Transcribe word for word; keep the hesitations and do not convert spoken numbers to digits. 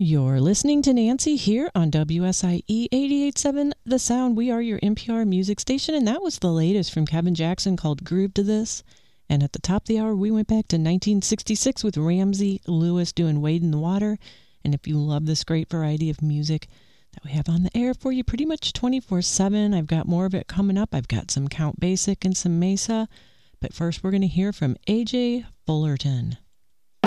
You're listening to Nancy here on W S I E eighty-eight point seven The Sound. We are your N P R music station, and that was the latest from Kevin Jackson called Groove to This. And at the top of the hour, we went back to nineteen sixty-six with Ramsey Lewis doing Wade in the Water. And if you love this great variety of music that we have on the air for you pretty much twenty-four seven, I've got more of it coming up. I've got some Count Basic and some Mesa. But first, we're going to hear from A J Fullerton.